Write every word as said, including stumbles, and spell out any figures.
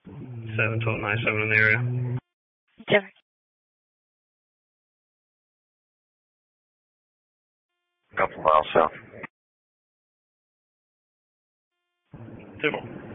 seven twelve nine seven in the area. Jack. A couple miles south. Table.